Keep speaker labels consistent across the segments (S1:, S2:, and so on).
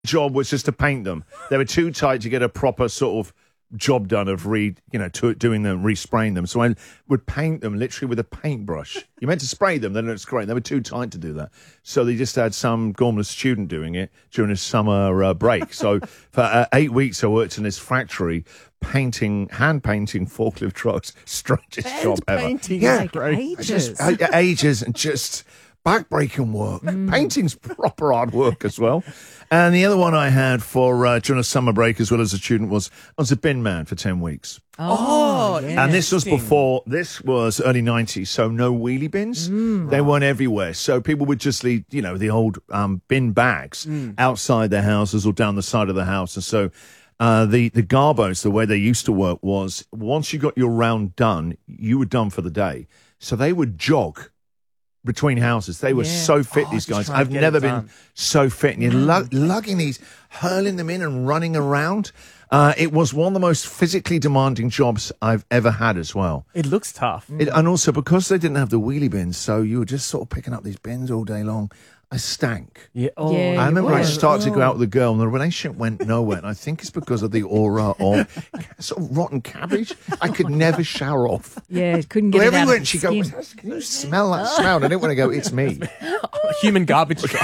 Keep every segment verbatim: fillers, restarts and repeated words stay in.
S1: job was just to paint them. They were too tight to get a proper sort of job done of re, you know, to, doing them, respraying them. So I would paint them literally with a paintbrush. You meant to spray them, then it's great. They were too tight to do that. So they just had some Gormless student doing it during a summer uh, break. So for uh, eight weeks I worked in this factory painting, hand painting forklift trucks. Strangest
S2: hand
S1: job ever.
S2: Painting,
S1: yeah,
S2: like ages.
S1: Just, uh, ages and just back-breaking work. Mm. Painting's proper hard work as well. And the other one I had for uh, during a summer break as well as a student was I was a bin man for ten weeks.
S2: Oh,
S1: yeah. And this was before, this was early nineties, so no wheelie bins. Mm, they right. weren't everywhere. So people would just leave, you know, the old um, bin bags mm. outside their houses or down the side of the house. And so uh, the, the Garbos, the way they used to work was once you got your round done, you were done for the day. So they would jog between houses. They were yeah. so fit, oh, these guys. I've never been so fit. And you're mm. lug- lugging these, hurling them in and running around. Uh, it was one of the most physically demanding jobs I've ever had as well.
S3: It looks tough.
S1: It, and also because they didn't have the wheelie bins, so you were just sort of picking up these bins all day long. I stank.
S3: Yeah. Oh,
S1: yeah, I remember I started oh. to go out with a girl and the relationship went nowhere. And I think it's because of the aura of sort of rotten cabbage. I could never shower off.
S4: Yeah, couldn't get
S1: well,
S4: it out
S1: everywhere
S4: of
S1: she
S4: the
S1: goes,
S4: skin.
S1: can you smell that smell? And I didn't want to go, it's me.
S3: Human garbage truck.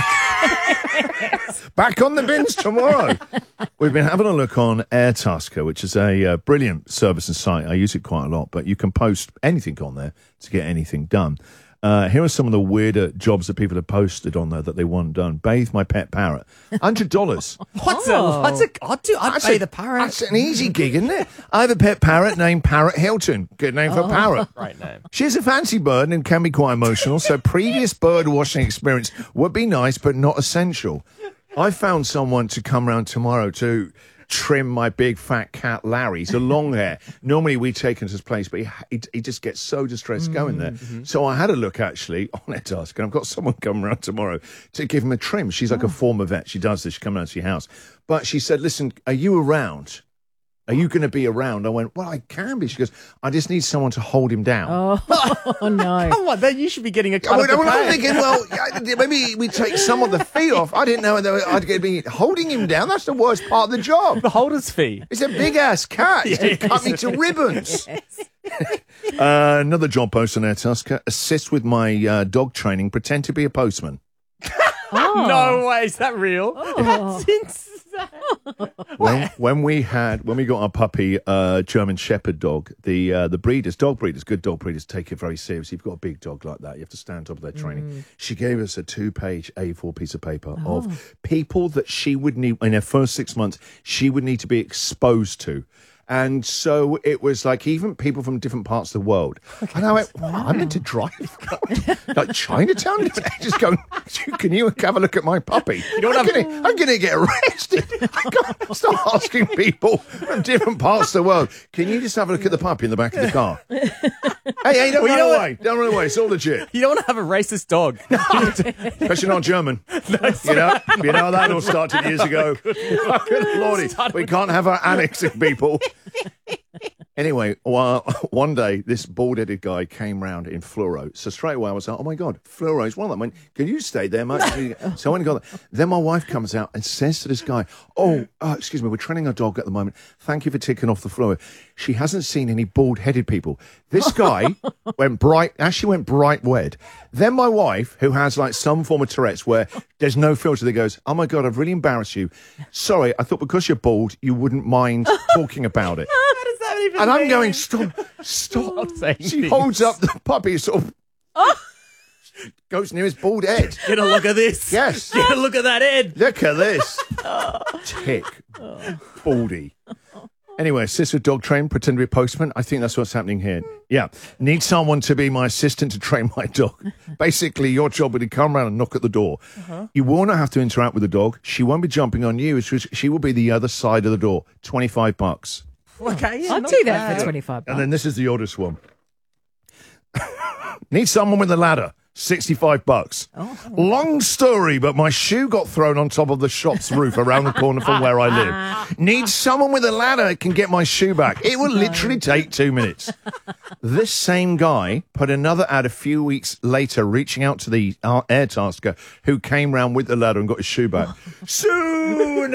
S1: Back on the bins tomorrow. We've been having a look on Airtasker, which is a uh, brilliant service and site. I use it quite a lot, but you can post anything on there to get anything done. Uh, here are some of the weirder jobs that people have posted on there that they want done. Bathe my pet parrot. one hundred dollars.
S3: What's oh. a, what's a, I'd do, I'd bathe a parrot.
S1: That's an easy gig, isn't it? I have a pet parrot named Parrot Hilton. Good name for
S4: oh.
S1: a parrot.
S3: Right name.
S1: She's a fancy bird and can be quite emotional, so previous bird watching experience would be nice, but not essential. I found someone to come round tomorrow to trim my big fat cat Larry. He's a long hair. Normally we take him to his place, but he, he, he just gets so distressed going there. Mm-hmm. So I had a look actually on Airtasker, and I've got someone coming around tomorrow to give him a trim. She's like oh. a former vet. She does this. She comes around to your house. But she said, listen, are you around? Are you going to be around? I went, well, I can be. She goes, I just need someone to hold him down.
S4: Oh, oh no.
S3: Come on, then you should be getting a cut
S1: I
S3: of the
S1: I'm
S3: pay.
S1: thinking, well, maybe we take some of the fee off. I didn't know I'd be holding him down. That's the worst part of the job.
S3: The holder's fee.
S1: It's a big-ass cat. He's going to cut me to ribbons. Yes. uh, another job post on Airtasker. Assist with my uh, dog training. Pretend to be a postman.
S4: Oh.
S3: No way. Is that real?
S4: Oh.
S3: That's insane.
S1: when, when we had when we got our puppy uh, German Shepherd dog, the uh, the breeders, dog breeders, good dog breeders take it very seriously. If you've got a big dog like that, you have to stand on top of their training. Mm. She gave us a two-page A four piece of paper oh. of people that she would need in her first six months. She would need to be exposed to. And so it was like even people from different parts of the world. Okay, and I went, wow, I'm meant to drive like Chinatown. Just going, can you have a look at my puppy? You know what I'm I'm going to get arrested. I can't start asking people from different parts of the world. Can you just have a look at the puppy in the back of the car? hey, hey, don't well, run away. What? Don't run away. It's all legit.
S3: You don't want to have a racist dog.
S1: Especially not German. No, you know, you know that all started years ago. Good Lordy, we can't have our annexing people. Anyway, well, one day this bald-headed guy came round in fluoro. So straight away I was like, oh my God, fluoro is one of them. I went, can you stay there, mate? So I went and got that. Then my wife comes out and says to this guy, oh, uh, excuse me, we're training our dog at the moment. Thank you for ticking off the fluoro. She hasn't seen any bald-headed people. This guy went bright, actually went bright red. Then my wife, who has like some form of Tourette's where there's no filter, that goes, oh my God, I've really embarrassed you. Sorry, I thought because you're bald, you wouldn't mind talking about it. And I'm going, stop, stop. stop she things. Holds up the puppy, sort of oh. goes near his bald head.
S3: Get a look at this.
S1: Yes.
S3: Get a look at that head.
S1: Look at this. Tick. Baldy. Anyway, sister dog train, pretend to be a postman. I think that's what's happening here. Yeah. Need someone to be my assistant to train my dog. Basically, your job would be to come around and knock at the door. Uh-huh. You will not have to interact with the dog. She won't be jumping on you. She will be the other side of the door. twenty-five bucks.
S3: Okay, yeah,
S4: I'll do that
S3: bad.
S4: for twenty-five bucks.
S1: And then this is the oldest one. Need someone with a ladder. sixty-five bucks.
S4: Oh.
S1: Long story, but my shoe got thrown on top of the shop's roof around the corner from where I live. Need someone with a ladder that can get my shoe back. It will literally take two minutes. This same guy put another ad a few weeks later, reaching out to the uh, air tasker who came round with the ladder and got his shoe back. Soon